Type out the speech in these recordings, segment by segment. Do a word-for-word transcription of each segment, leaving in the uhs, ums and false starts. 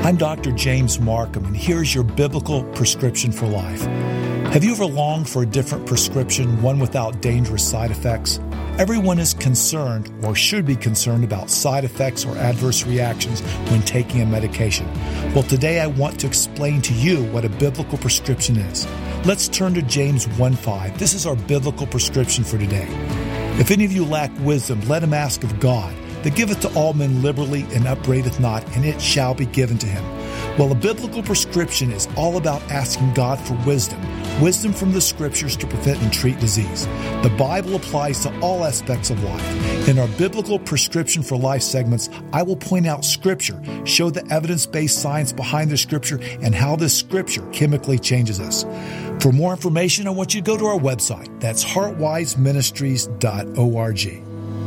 I'm Doctor James Markham, and here's your biblical prescription for life. Have you ever longed for a different prescription, one without dangerous side effects? Everyone is concerned, or should be concerned, about side effects or adverse reactions when taking a medication. Well, today I want to explain to you what a biblical prescription is. Let's turn to James one five. This is our biblical prescription for today. If any of you lack wisdom, let him ask of God, that giveth to all men liberally and upbraideth not, and it shall be given to him. Well, a biblical prescription is all about asking God for wisdom, wisdom from the Scriptures to prevent and treat disease. The Bible applies to all aspects of life. In our biblical prescription for life segments, I will point out Scripture, show the evidence-based science behind the Scripture, and how this Scripture chemically changes us. For more information, I want you to go to our website. That's heart wise ministries dot org.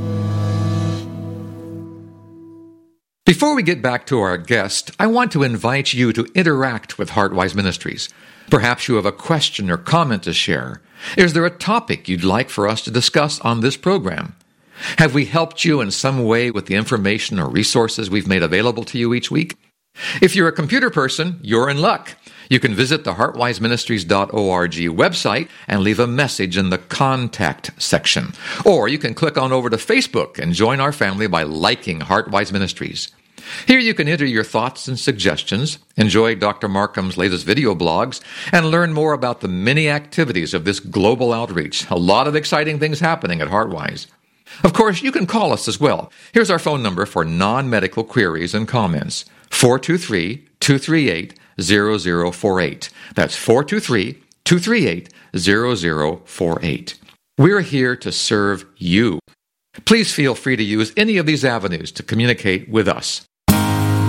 Before we get back to our guest, I want to invite you to interact with Heartwise Ministries. Perhaps you have a question or comment to share. Is there a topic you'd like for us to discuss on this program? Have we helped you in some way with the information or resources we've made available to you each week? If you're a computer person, you're in luck. You can visit the heart wise ministries dot org website and leave a message in the Contact section. Or you can click on over to Facebook and join our family by liking Heartwise Ministries. Here you can enter your thoughts and suggestions, enjoy Doctor Markham's latest video blogs, and learn more about the many activities of this global outreach. A lot of exciting things happening at Heartwise. Of course, you can call us as well. Here's our phone number for non-medical queries and comments. four two three, two three eight, zero zero four eight. That's four two three, two three eight, zero zero four eight. We're here to serve you. Please feel free to use any of these avenues to communicate with us.